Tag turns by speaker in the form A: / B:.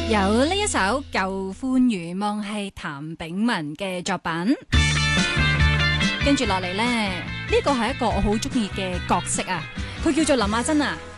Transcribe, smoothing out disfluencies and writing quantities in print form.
A: 有呢一首《舊歡如夢》係譚炳文嘅作品，跟住落嚟呢，呢個係一個我好中意嘅角色啊，佢叫做林亞珍啊。